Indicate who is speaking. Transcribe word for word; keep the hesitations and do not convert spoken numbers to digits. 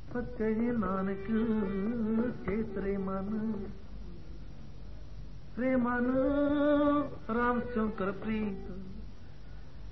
Speaker 1: कहे नानक चेत रे मन, रे मन राम स्यों कर प्रीत,